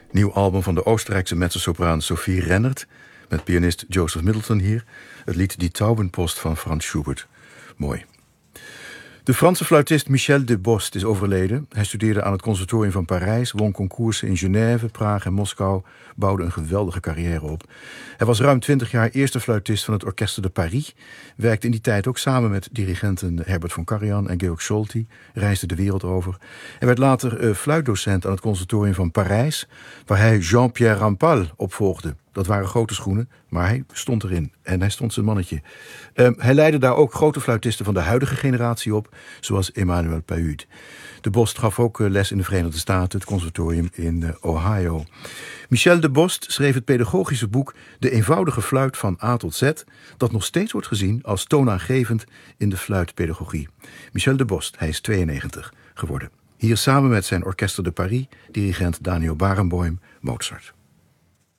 Nieuw album van de Oostenrijkse mezzosopraan Sophie Rennert, met pianist Joseph Middleton hier. Het lied Die Taubenpost van Franz Schubert. Mooi. De Franse fluitist Michel Debost is overleden. Hij studeerde aan het conservatorium van Parijs, won concoursen in Genève, Praag en Moskou, bouwde een geweldige carrière op. Hij was ruim 20 jaar eerste fluitist van het Orchestre de Paris, werkte in die tijd ook samen met dirigenten Herbert von Karajan en Georg Solti, reisde de wereld over. Hij werd later fluitdocent aan het conservatorium van Parijs, waar hij Jean-Pierre Rampal opvolgde. Dat waren grote schoenen, maar hij stond erin en hij stond zijn mannetje. Hij leidde daar ook grote fluitisten van de huidige generatie op, zoals Emmanuel Pahud. Debost gaf ook les in de Verenigde Staten, het conservatorium in Ohio. Michel Debost schreef het pedagogische boek De eenvoudige fluit van A tot Z, dat nog steeds wordt gezien als toonaangevend in de fluitpedagogie. Michel Debost, hij is 92 geworden. Hier samen met zijn Orchestre de Paris, dirigent Daniel Barenboim, Mozart.